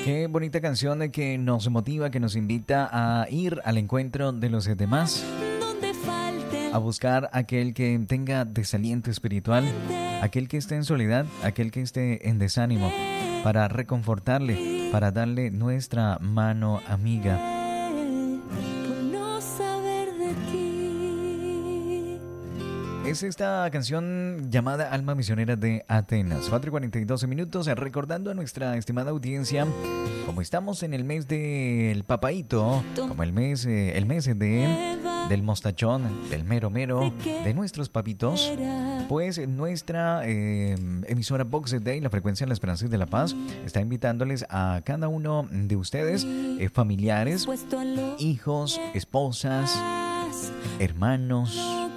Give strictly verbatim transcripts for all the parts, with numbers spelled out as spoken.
Qué bonita canción que nos motiva, que nos invita a ir al encuentro de los demás, a buscar aquel que tenga desaliento espiritual, aquel que esté en soledad, aquel que esté en desánimo, para reconfortarle, para darle nuestra mano amiga. Es esta canción llamada Alma Misionera de Atenas. cuatro y cuarenta y dos minutos, recordando a nuestra estimada audiencia, como estamos en el mes del papaíto, como el mes, eh, el mes de, del mostachón, del mero mero, de nuestros papitos, pues nuestra eh, emisora Box Day, la frecuencia de la esperanza y de la paz, está invitándoles a cada uno de ustedes, eh, familiares, hijos, esposas, hermanos,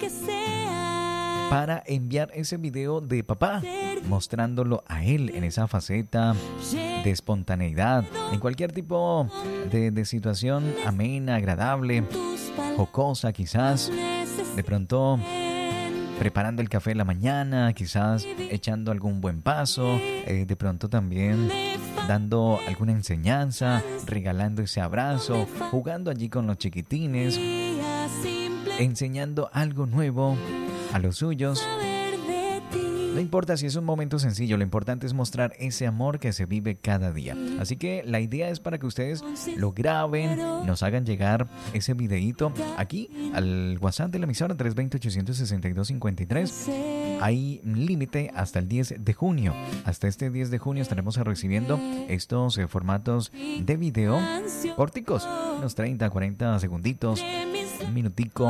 para enviar ese video de papá, mostrándolo a él en esa faceta de espontaneidad, en cualquier tipo de, de situación amena, agradable, jocosa quizás, de pronto preparando el café en la mañana, quizás echando algún buen paso, eh, de pronto también dando alguna enseñanza, regalando ese abrazo, jugando allí con los chiquitines, enseñando algo nuevo a los suyos. No importa si es un momento sencillo, lo importante es mostrar ese amor que se vive cada día. Así que la idea es para que ustedes lo graben, nos hagan llegar ese videíto aquí al WhatsApp de la emisora tres dos cero, ocho seis dos, cinco tres. Hay límite hasta el diez de junio. Hasta este diez de junio estaremos recibiendo estos eh, formatos de video corticos, unos treinta, cuarenta segunditos, un minutico,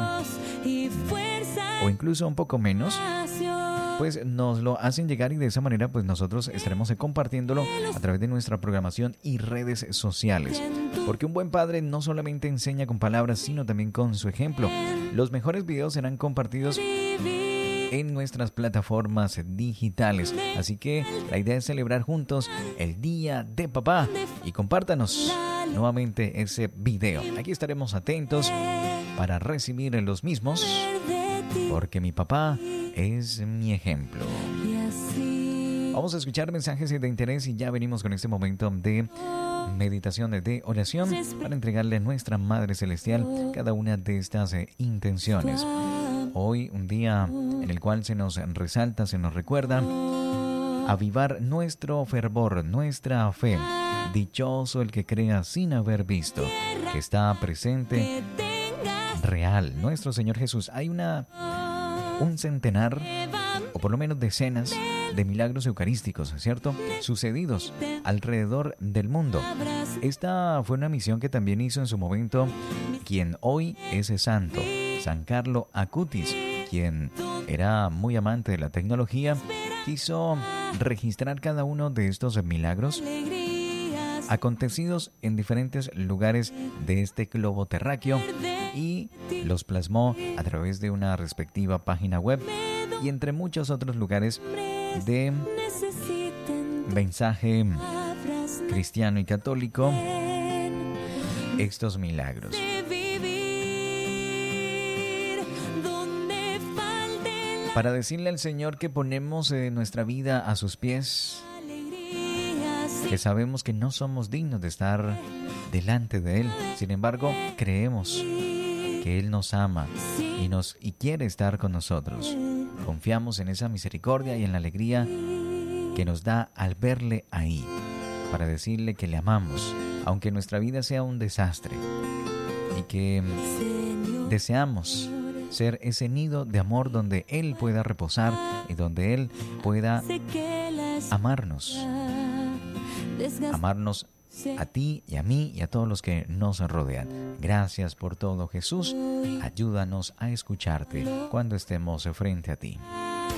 o incluso un poco menos, pues nos lo hacen llegar y de esa manera pues nosotros estaremos compartiéndolo a través de nuestra programación y redes sociales. Porque un buen padre no solamente enseña con palabras, sino también con su ejemplo. Los mejores videos serán compartidos en nuestras plataformas digitales. Así que la idea es celebrar juntos el Día de Papá y compártanos nuevamente ese video. Aquí estaremos atentos para recibir los mismos, porque mi papá es mi ejemplo. Vamos a escuchar mensajes de interés y ya venimos con este momento de meditación, de oración, para entregarle a nuestra Madre Celestial cada una de estas eh, intenciones. Hoy, un día en el cual se nos resalta, se nos recuerda avivar nuestro fervor, nuestra fe. Dichoso el que crea sin haber visto, que está presente, real, nuestro Señor Jesús. Hay una un centenar, o por lo menos decenas, de milagros eucarísticos, ¿cierto?, sucedidos alrededor del mundo. Esta fue una misión que también hizo en su momento quien hoy es santo, San Carlo Acutis, quien era muy amante de la tecnología. Quiso registrar cada uno de estos milagros acontecidos en diferentes lugares de este globo terráqueo y los plasmó a través de una respectiva página web y entre muchos otros lugares de mensaje cristiano y católico, estos milagros. Para decirle al Señor que ponemos eh, nuestra vida a sus pies, que sabemos que no somos dignos de estar delante de Él. Sin embargo, creemos que Él nos ama y, nos, y quiere estar con nosotros. Confiamos en esa misericordia y en la alegría que nos da al verle ahí, para decirle que le amamos, aunque nuestra vida sea un desastre, y que deseamos ser ese nido de amor donde Él pueda reposar y donde Él pueda amarnos. Amarnos a ti y a mí y a todos los que nos rodean. Gracias por todo, Jesús. Ayúdanos a escucharte cuando estemos frente a ti.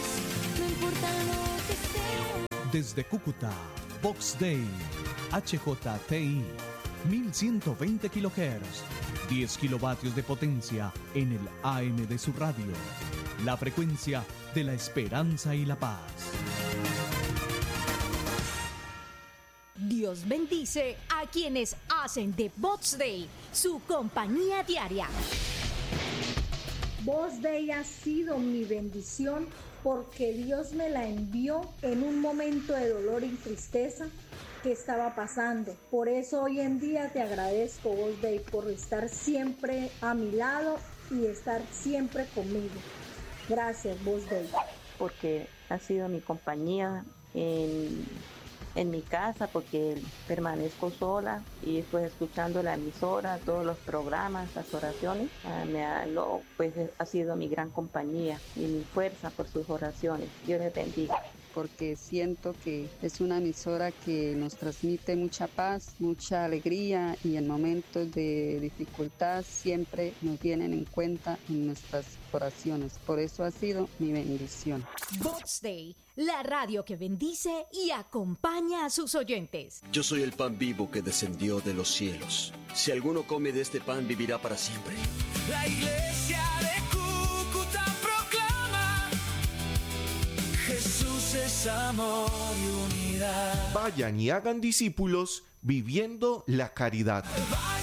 Desde Cúcuta, Box Day, H J T I, mil ciento veinte kilohertz, diez kilovatios de potencia en el A M de su radio. La frecuencia de la esperanza y la paz. Dios bendice a quienes hacen de Box Day su compañía diaria. Box Day ha sido mi bendición porque Dios me la envió en un momento de dolor y tristeza qué estaba pasando. Por eso hoy en día te agradezco, Voz Day, por estar siempre a mi lado y estar siempre conmigo. Gracias, Voz Day. Porque ha sido mi compañía en, en mi casa, porque permanezco sola y pues escuchando la emisora, todos los programas, las oraciones, uh, me ha, lo, pues ha sido mi gran compañía y mi fuerza por sus oraciones. Dios les bendiga. Porque siento que es una emisora que nos transmite mucha paz, mucha alegría y en momentos de dificultad siempre nos tienen en cuenta en nuestras oraciones. Por eso ha sido mi bendición. Box Day, la radio que bendice y acompaña a sus oyentes. Yo soy el pan vivo que descendió de los cielos. Si alguno come de este pan, vivirá para siempre. La iglesia de Cúcuta proclama: Jesús es amor y unidad. Vayan y hagan discípulos viviendo la caridad. Vayan